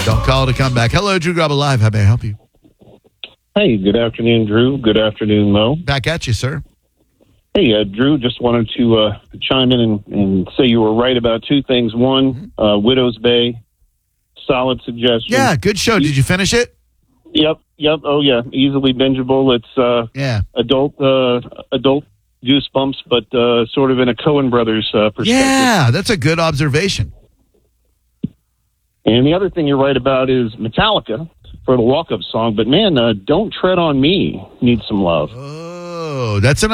Don't call to come back. Hello, Drew Garabo Live. How may I help you? Hey, good afternoon, Drew. Good afternoon, Mo. Back at you, sir. Hey, Drew, just wanted to chime in and say you were right about two things. One, Widow's Bay, solid suggestion. Yeah, good show. Did you finish it? Yep. Oh, yeah, easily bingeable. It's adult Goosebumps, but sort of in a Coen Brothers perspective. Yeah, that's a good observation. And the other thing you're right about is Metallica for the walk-up song. But, man, Don't Tread on Me needs some love. Oh, that's an